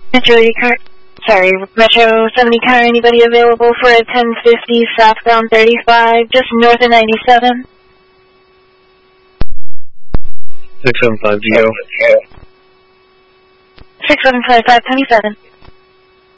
Metro car, sorry, Metro 70 car, anybody available for a 1050 southbound 35, just north of 97? 6750. 6755, 27.